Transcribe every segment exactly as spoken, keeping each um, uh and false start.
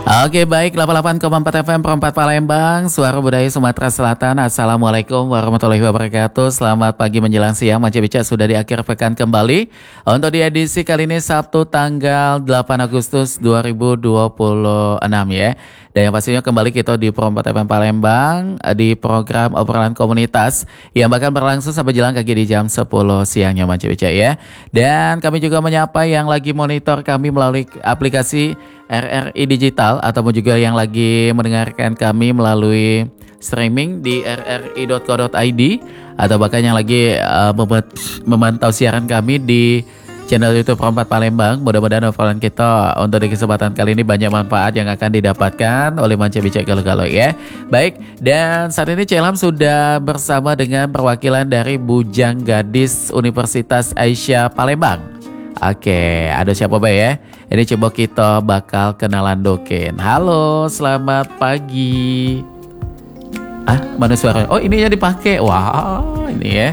Oke baik, delapan puluh delapan koma empat F M Perempat Palembang, Suara Budaya Sumatera Selatan. Assalamualaikum warahmatullahi wabarakatuh. Selamat pagi menjelang siang, Mance Bica sudah di akhir pekan kembali. Untuk di edisi kali ini Sabtu tanggal delapan Agustus dua ribu dua puluh enam ya. Dan yang pastinya kembali kita di Perempat F M Palembang di program obrolan komunitas yang bakal berlangsung sampai jelang kaki di jam sepuluh siangnya, Mance Bica ya. Dan kami juga menyapa yang lagi monitor kami melalui aplikasi R R I Digital ataupun juga yang lagi mendengarkan kami melalui streaming di r r i dot co dot i d atau bahkan yang lagi uh, memantau siaran kami di channel YouTube Perempat Palembang. Mudah-mudahan obrolan kita untuk di kesempatan kali ini banyak manfaat yang akan didapatkan oleh Mance Bica Galo-Galo ya. Baik, dan saat ini Celam sudah bersama dengan perwakilan dari Bujang Gadis Universitas Aisyah Palembang. Oke, ada siapa Bay ya? Ini coba kita bakal kenalan doken. Halo, selamat pagi. Ah, mana suara? Oh, ininya dipakai. Wah, ini ya.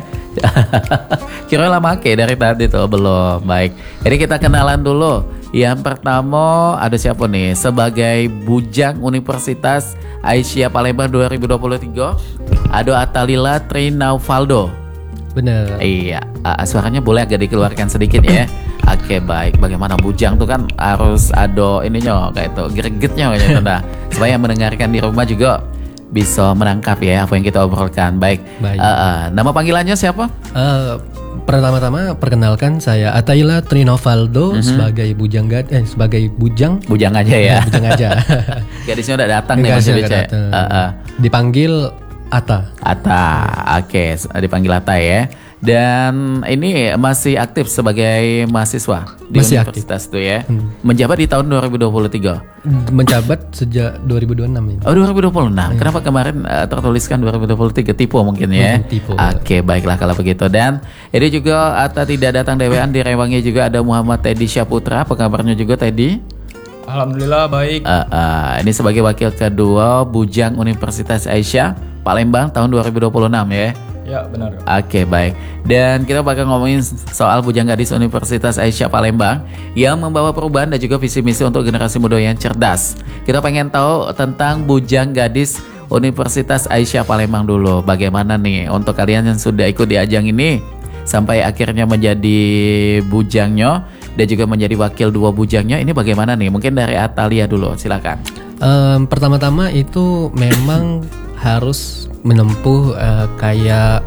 Kira lama ke dari tadi tuh belum. Baik. Jadi kita kenalan dulu. Yang pertama ada siapa nih? Sebagai Bujang Universitas Aisyah Palembang dua ribu dua puluh tiga, ada Atalila Trinauvaldo. Bener. Iya, uh, suaranya boleh agak dikeluarkan sedikit ya. Oke, baik. Bagaimana Bujang tuh kan harus ada ininya kayak itu, gregetnya kayak nah, supaya yang mendengarkan di rumah juga bisa menangkap ya apa yang kita obrolkan. Baik. Baik. Uh, uh, nama panggilannya siapa? Uh, pertama-tama perkenalkan saya Ataila Trinauvaldo mm-hmm. sebagai Bujang Gad eh sebagai Bujang. Bujang aja ya. Bujang aja. Gadisnya udah datang nih Mas Bica. Uh, uh. Dipanggil Ata. Ata. Oke, okay. Dipanggil Ata ya. Dan ini masih aktif sebagai mahasiswa di masih universitas aktif. Tuh ya. Hmm. Menjabat di tahun dua ribu dua puluh tiga. Menjabat sejak dua ribu dua puluh enam ini. Oh, dua ribu dua puluh enam. Hmm. Kenapa kemarin uh, tertuliskan dua ribu dua puluh tiga? Tipe mungkin ya. Hmm, tipe. Oke, okay, baiklah kalau begitu. Dan ini juga Ata tidak datang dewean, di Rewangi juga ada Muhammad Teddy Syaputra. Apa kabarnya juga Teddy? Alhamdulillah baik. Uh, uh, ini sebagai wakil kedua Bujang Universitas Aisyah Palembang tahun dua ribu dua puluh enam ya. Ya benar. Oke okay, baik. Dan kita bakal ngomongin soal Bujang Gadis Universitas Aisyah Palembang yang membawa perubahan dan juga visi misi untuk generasi muda yang cerdas. Kita pengen tahu tentang Bujang Gadis Universitas Aisyah Palembang dulu. Bagaimana nih untuk kalian yang sudah ikut di ajang ini sampai akhirnya menjadi bujangnya dan juga menjadi wakil dua bujangnya, ini bagaimana nih? Mungkin dari Atalia dulu, silakan. Um, pertama-tama itu memang harus menempuh uh, kayak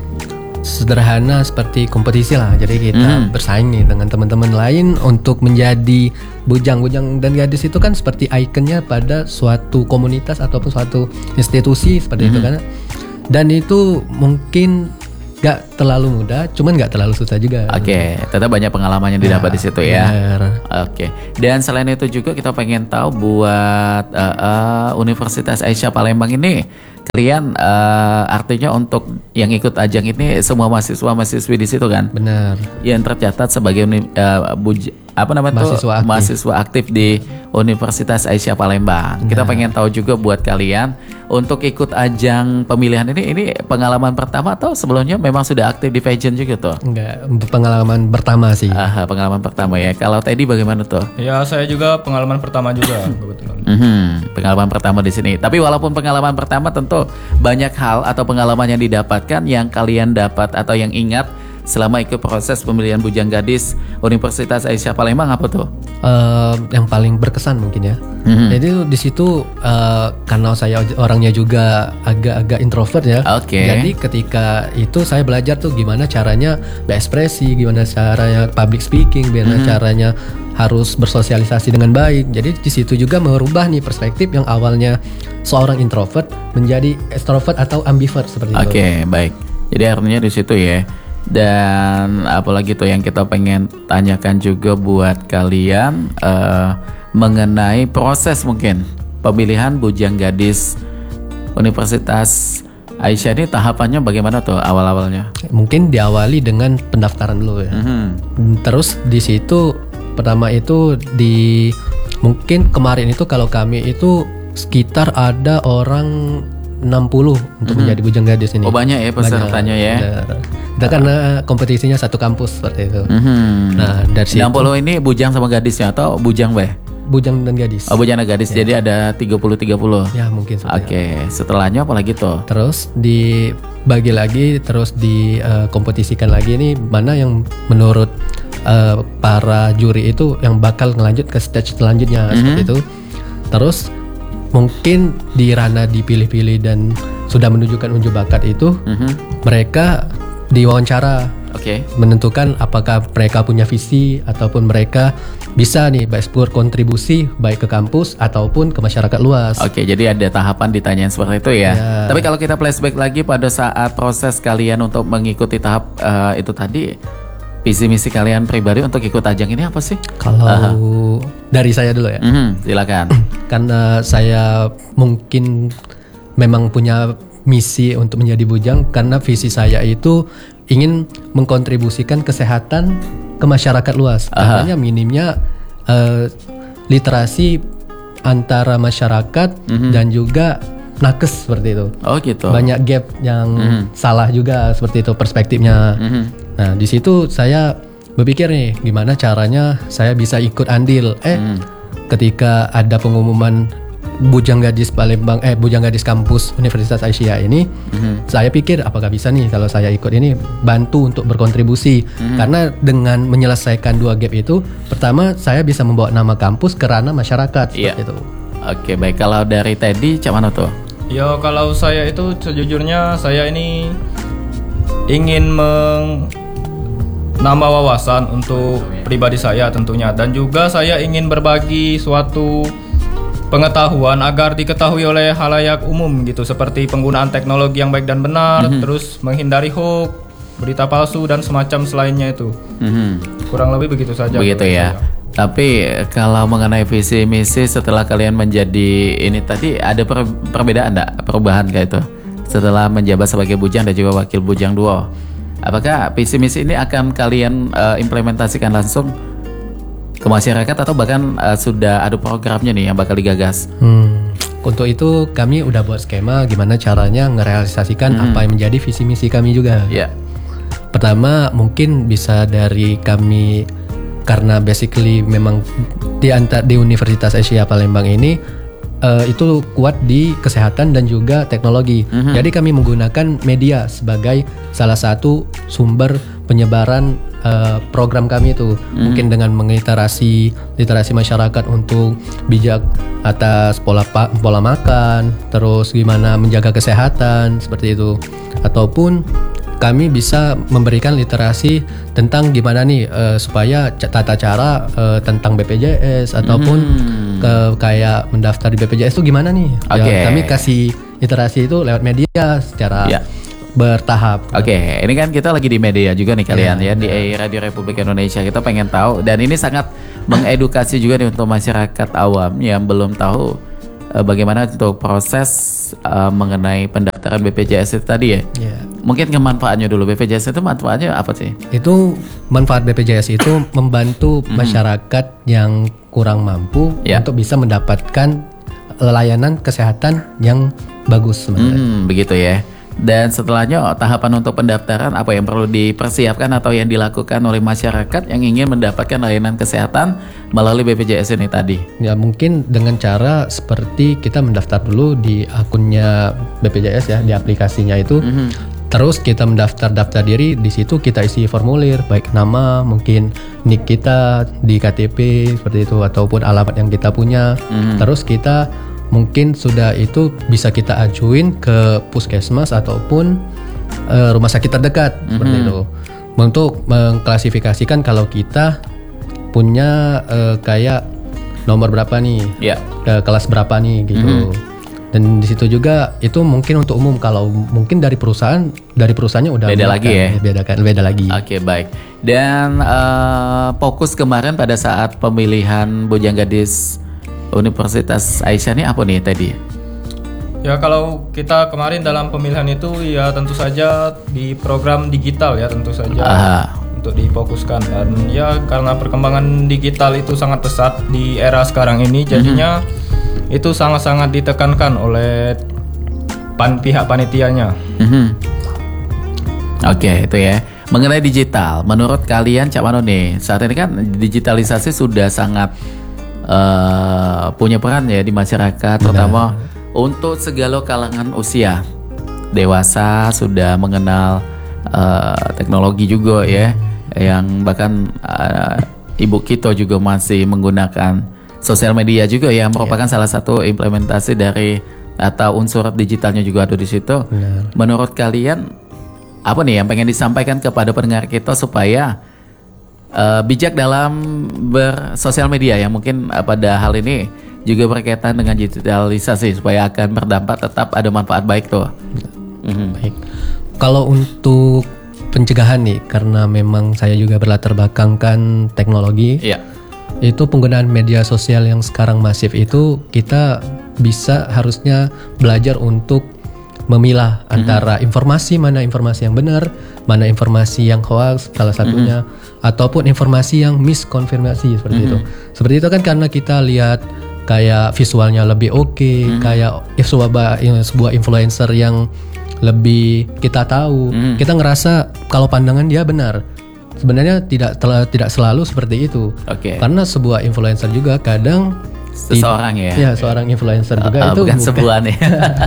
sederhana seperti kompetisi lah. Jadi kita mm. bersaing nih dengan teman-teman lain untuk menjadi bujang. Bujang dan gadis itu kan seperti ikonnya pada suatu komunitas ataupun suatu institusi seperti mm. itu kan. Dan itu mungkin gak terlalu mudah, cuman gak terlalu susah juga. Oke, okay, tetap banyak pengalaman yang didapat nah, di situ ya. Oke, okay. Dan selain itu juga kita pengen tahu buat uh, uh, Universitas Aisyah Palembang ini, kalian uh, artinya untuk yang ikut ajang ini semua mahasiswa-mahasiswi di situ kan? Benar. Yang tercatat sebagai uh, buj- apa namanya mahasiswa tuh aktif. mahasiswa aktif di Universitas Aisyah Palembang. Nah. Kita pengen tahu juga buat kalian untuk ikut ajang pemilihan ini, ini pengalaman pertama atau sebelumnya memang sudah aktif di pageant juga tuh? Enggak, pengalaman pertama sih. Aha, pengalaman pertama ya. Kalau Teddy bagaimana tuh? Ya saya juga pengalaman pertama juga kebetulan. Mm-hmm, pengalaman pertama di sini. Tapi walaupun pengalaman pertama tentu banyak hal atau pengalaman yang didapatkan yang kalian dapat atau yang ingat selama ikut proses pemilihan Bujang Gadis Universitas Aisyah Palembang apa tuh? Uh, yang paling berkesan mungkin ya. Mm-hmm. Jadi di situ uh, karena saya orangnya juga agak-agak introvert ya. Okay. Jadi ketika itu saya belajar tuh gimana caranya berekspresi, gimana caranya public speaking, gimana mm-hmm. caranya harus bersosialisasi dengan baik. Jadi di situ juga merubah nih perspektif yang awalnya seorang introvert menjadi extrovert atau ambivert seperti okay, itu. Oke, baik. Jadi artinya di situ ya. Dan apalagi tuh yang kita pengen tanyakan juga buat kalian uh, mengenai proses mungkin pemilihan Bujang Gadis Universitas Aisyah ini tahapannya bagaimana tuh awal-awalnya? Mungkin diawali dengan pendaftaran dulu ya. Mm-hmm. Terus di situ pertama itu di mungkin kemarin itu kalau kami itu sekitar ada orang enam puluh untuk mm-hmm. menjadi Bujang Gadis ini. Oh banyak ya pesertanya ya. Kita karena kompetisinya satu kampus seperti itu. Mm-hmm. Nah dari situ enam puluh ini bujang sama gadisnya atau bujang be? bujang dan gadis. Oh, bujang dan gadis. Ya. Jadi ada tiga puluh tiga puluh. Ya, mungkin. Oke, okay. Setelahnya apa lagi tuh? Terus dibagi lagi, terus dikompetisikan uh, lagi nih mana yang menurut uh, para juri itu yang bakal ngelanjut ke stage selanjutnya, mm-hmm. seperti itu. Terus mungkin di ranah dipilih-pilih dan sudah menunjukkan unjuk bakat itu, mm-hmm. mereka diwawancara, okay. menentukan apakah mereka punya visi ataupun mereka bisa nih berkontribusi baik ke kampus ataupun ke masyarakat luas. Oke, okay, jadi ada tahapan ditanyain seperti itu ya. ya. Tapi kalau kita flashback lagi pada saat proses kalian untuk mengikuti tahap uh, itu tadi, visi misi kalian pribadi untuk ikut ajang ini apa sih? Kalau uh-huh. dari saya dulu ya. Mm-hmm, silakan. Karena saya mungkin memang punya misi untuk menjadi bujang karena visi saya itu ingin mengkontribusikan kesehatan ke masyarakat luas. Makanya minimnya uh, literasi antara masyarakat mm-hmm. dan juga nakes seperti itu. Oh gitu. Banyak gap yang mm-hmm. salah juga seperti itu perspektifnya. Mm-hmm. Nah di situ saya berpikir nih gimana caranya saya bisa ikut andil. Eh mm. ketika ada pengumuman Bujang Gadis Palembang, eh Bujang Gadis Kampus Universitas Aisyah ini, mm-hmm. saya pikir apakah bisa nih kalau saya ikut ini bantu untuk berkontribusi, mm-hmm. karena dengan menyelesaikan dua gap itu, pertama saya bisa membawa nama kampus ke ranah masyarakat yeah. seperti itu. Oke, baik. Kalau dari Teddy, cak mana tuh? Ya kalau saya itu sejujurnya saya ini ingin menambah wawasan untuk pribadi saya tentunya, dan juga saya ingin berbagi suatu pengetahuan agar diketahui oleh halayak umum gitu, seperti penggunaan teknologi yang baik dan benar, mm-hmm. terus menghindari hoax, berita palsu dan semacam selainnya itu. Mm-hmm. Kurang lebih begitu saja. Begitu ya. Saya. Tapi kalau mengenai visi misi setelah kalian menjadi ini tadi ada per, perbedaan enggak? Perubahan kayak itu setelah menjabat sebagai bujang dan juga wakil bujang duo. Apakah visi misi ini akan kalian uh, implementasikan langsung ke masyarakat atau bahkan uh, sudah ada programnya nih yang bakal digagas? Hmm. Untuk itu kami udah buat skema gimana caranya ngerealisasikan hmm. apa yang menjadi visi misi kami juga. Yeah. Pertama mungkin bisa dari kami karena basically memang di antar di Universitas Aisyah Palembang ini uh, itu kuat di kesehatan dan juga teknologi. Hmm. Jadi kami menggunakan media sebagai salah satu sumber penyebaran Uh, program kami itu, mm. mungkin dengan mengliterasi literasi masyarakat untuk bijak atas pola pa- pola makan, terus gimana menjaga kesehatan seperti itu, ataupun kami bisa memberikan literasi tentang gimana nih uh, supaya tata cara uh, tentang B P J S ataupun mm. ke kayak mendaftar di B P J S itu gimana nih? Okay. Ya, kami kasih literasi itu lewat media secara yeah. bertahap. Oke, okay, ini kan kita lagi di media juga nih kalian yeah, ya di yeah. Radio Republik Indonesia. Kita pengen tahu dan ini sangat mengedukasi juga nih untuk masyarakat awam yang belum tahu uh, bagaimana untuk proses uh, mengenai pendaftaran B P J S itu tadi ya. Yeah. Mungkin kemanfaatnya dulu, B P J S itu manfaatnya apa sih? Itu manfaat B P J S itu membantu masyarakat yang kurang mampu yeah. untuk bisa mendapatkan layanan kesehatan yang bagus sebenarnya. Hmm, begitu ya. Dan setelahnya tahapan untuk pendaftaran apa yang perlu dipersiapkan atau yang dilakukan oleh masyarakat yang ingin mendapatkan layanan kesehatan melalui B P J S ini tadi? Ya mungkin dengan cara seperti kita mendaftar dulu di akunnya B P J S ya, di aplikasinya itu. Mm-hmm. Terus kita mendaftar-daftar diri, di situ kita isi formulir baik nama, mungkin nik kita di K T P seperti itu ataupun alamat yang kita punya. Mm-hmm. Terus kita mungkin sudah itu bisa kita ajuin ke puskesmas ataupun uh, rumah sakit terdekat mm-hmm. seperti itu untuk mengklasifikasikan kalau kita punya uh, kayak nomor berapa nih, yeah. uh, kelas berapa nih gitu. Mm-hmm. Dan di situ juga itu mungkin untuk umum, kalau mungkin dari perusahaan dari perusahaannya udah beda lagi ya, beda kan, beda lagi. Oke okay, baik. Dan uh, fokus kemarin pada saat pemilihan Bujang Gadis Universitas Aisyah ini apa nih tadi? Ya kalau kita kemarin dalam pemilihan itu ya tentu saja di program digital ya tentu saja Aha. untuk difokuskan, dan ya karena perkembangan digital itu sangat pesat di era sekarang ini jadinya mm-hmm. itu sangat-sangat ditekankan oleh pan pihak panitianya. Mm-hmm. Oke okay, itu ya. Mengenai digital, menurut kalian Cak Mano nih, saat ini kan digitalisasi sudah sangat uh, punya peran ya di masyarakat, terutama untuk segala kalangan usia. Dewasa sudah mengenal uh, teknologi juga ya, yang bahkan uh, ibu kita juga masih menggunakan sosial media juga ya, merupakan yeah. salah satu implementasi dari atau unsur digitalnya juga ada di situ. Benar. Menurut kalian apa nih yang pengen disampaikan kepada pendengar kita supaya uh, bijak dalam bersosial media yang mungkin uh, pada hal ini juga berkaitan dengan digitalisasi supaya akan berdampak tetap ada manfaat baik tuh. Mm-hmm. Baik. Kalau untuk pencegahan nih, karena memang saya juga berlatar belakangkan teknologi, yeah. itu penggunaan media sosial yang sekarang masif itu kita bisa harusnya belajar untuk memilah mm-hmm. antara informasi mana informasi yang benar, mana informasi yang hoax salah satunya, mm-hmm. ataupun informasi yang miskonfirmasi seperti mm-hmm. itu. Seperti itu kan karena kita lihat kayak visualnya lebih oke, okay, mm-hmm. kayak ya, sebuah sebuah influencer yang lebih kita tahu, mm. kita ngerasa kalau pandangan dia benar. Sebenarnya tidak tel- tidak selalu seperti itu. Okay. Karena sebuah influencer juga kadang seseorang ya. Ya, seorang influencer juga uh, itu bukan, bukan sebuah nih.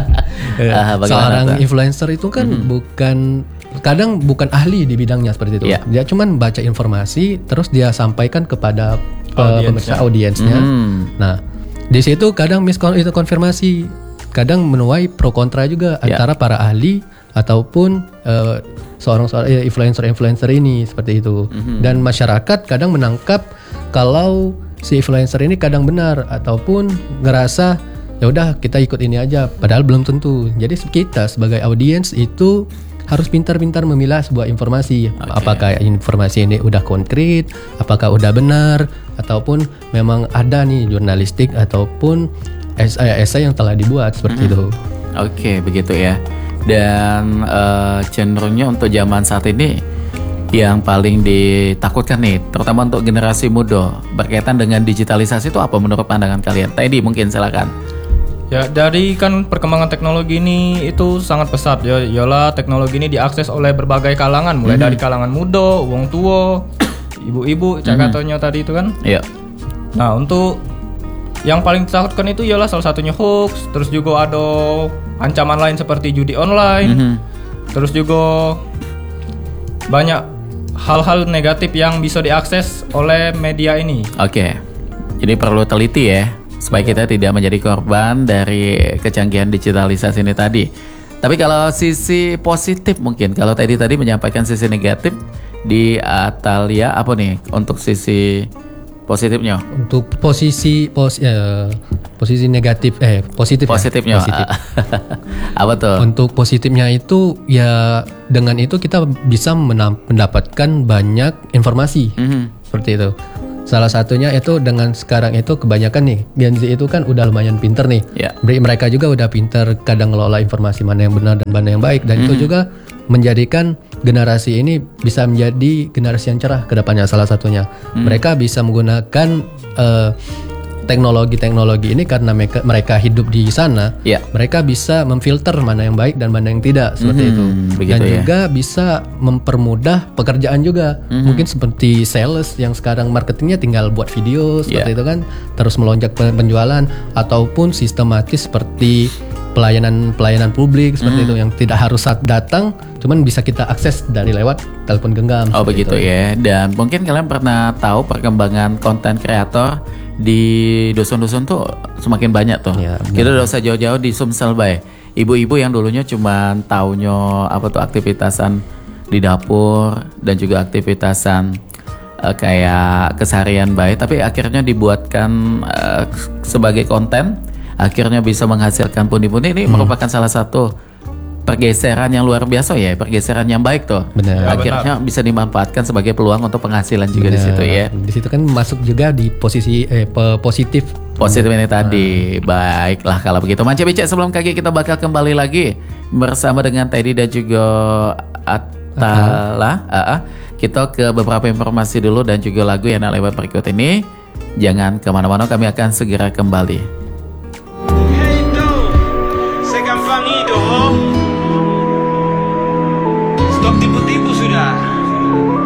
uh, seorang itu? influencer itu kan mm-hmm. bukan kadang bukan ahli di bidangnya seperti itu. Yeah. Dia cuman baca informasi terus dia sampaikan kepada uh, pemirsa audiensnya. Mm. Nah, di situ kadang miskon itu konfirmasi. Kadang menuai pro kontra juga yeah. antara para ahli ataupun uh, seorang seorang influencer-influencer ini seperti itu. Mm-hmm. Dan masyarakat kadang menangkap kalau si influencer ini kadang benar ataupun ngerasa ya udah kita ikut ini aja, padahal belum tentu. Jadi kita sebagai audiens itu harus pintar-pintar memilah sebuah informasi. Okay. Apakah informasi ini udah konkret, apakah udah benar, ataupun memang ada nih jurnalistik ataupun esai-esai yang telah dibuat seperti hmm. itu. Oke, okay, begitu ya. Dan uh, cenderungnya untuk zaman saat ini yang paling ditakutkan nih, terutama untuk generasi muda berkaitan dengan digitalisasi itu apa menurut pandangan kalian? Teddy mungkin silakan. Ya, dari kan perkembangan teknologi ini itu sangat pesat ya. Yalah, teknologi ini diakses oleh berbagai kalangan, mulai hmm. dari kalangan muda, wong tua, ibu-ibu, cakatonya hmm. tadi itu kan. Iya. Nah, untuk yang paling ditakutkan itu ialah salah satunya hoax, terus juga ada ancaman lain seperti judi online, mm-hmm. terus juga banyak hal-hal negatif yang bisa diakses oleh media ini. Oke, okay. Jadi perlu teliti ya, supaya kita tidak menjadi korban dari kecanggihan digitalisasi ini tadi. Tapi kalau sisi positif mungkin, kalau tadi tadi menyampaikan sisi negatif di Atalia, apa nih untuk sisi positifnya? Untuk posisi pos, uh, posisi negatif eh positif positifnya ya? Positif. Apa tuh? Untuk positifnya itu ya dengan itu kita bisa menam- mendapatkan banyak informasi mm-hmm. seperti itu. Salah satunya itu dengan sekarang itu kebanyakan nih Gen Z itu kan udah lumayan pinter nih. Yeah. Mereka juga udah pinter kadang ngelola informasi mana yang benar dan mana yang baik, dan mm-hmm. itu juga menjadikan generasi ini bisa menjadi generasi yang cerah ke depannya salah satunya. Hmm. Mereka bisa menggunakan uh, teknologi-teknologi ini karena mereka, mereka hidup di sana. Yeah. Mereka bisa memfilter mana yang baik dan mana yang tidak seperti hmm, itu. Dan ya. juga bisa mempermudah pekerjaan juga. Hmm. Mungkin seperti sales yang sekarang marketingnya tinggal buat video seperti yeah. itu kan, terus melonjak penjualan, ataupun sistematis seperti pelayanan-pelayanan publik seperti hmm. itu yang tidak harus saat datang, cuman bisa kita akses dari lewat telepon genggam. Oh begitu itu. ya. Dan mungkin kalian pernah tahu perkembangan konten kreator di dusun-dusun tuh semakin banyak tuh. Ya, kita udah usah jauh-jauh di Sumsel Bay. Ibu-ibu yang dulunya cuman taunya apa tuh aktivitasan di dapur dan juga aktivitasan uh, kayak keseharian baik, tapi akhirnya dibuatkan uh, sebagai konten. Akhirnya bisa menghasilkan pundi-pundi. Ini hmm. merupakan salah satu pergeseran yang luar biasa ya, pergeseran yang baik tuh. Benar. Akhirnya benar. bisa dimanfaatkan sebagai peluang untuk penghasilan juga benar. Di situ ya. Di situ kan masuk juga di posisi eh, positif. Positif ini tadi. Hmm. Baiklah kalau begitu. Manca Bicara sebelum kaki kita bakal kembali lagi bersama dengan Teddy dan juga Atala. Uh-huh. Kita ke beberapa informasi dulu dan juga lagu yang lewat berikut ini. Jangan kemana-mana, kami akan segera kembali.